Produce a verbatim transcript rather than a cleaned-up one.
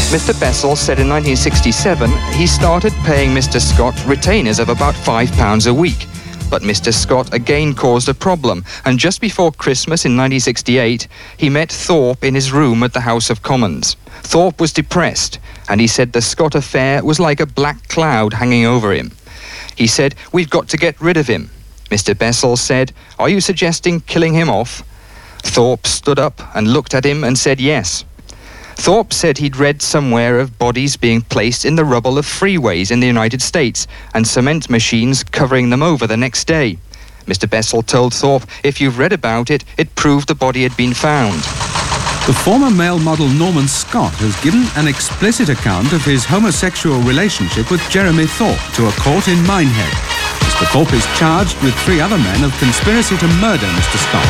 Mister Bessel said in nineteen sixty-seven he started paying Mister Scott retainers of about five pounds a week. But Mister Scott again caused a problem, and just before Christmas in nineteen sixty-eight, he met Thorpe in his room at the House of Commons. Thorpe was depressed, and he said the Scott affair was like a black cloud hanging over him. He said, "We've got to get rid of him." Mister Bessel said, "Are you suggesting killing him off?" Thorpe stood up and looked at him and said yes. Thorpe said he'd read somewhere of bodies being placed in the rubble of freeways in the United States and cement machines covering them over the next day. Mister Bessel told Thorpe, "If you've read about it, it proved the body had been found." The former male model Norman Scott has given an explicit account of his homosexual relationship with Jeremy Thorpe to a court in Minehead. Mister Thorpe is charged with three other men of conspiracy to murder Mister Scott.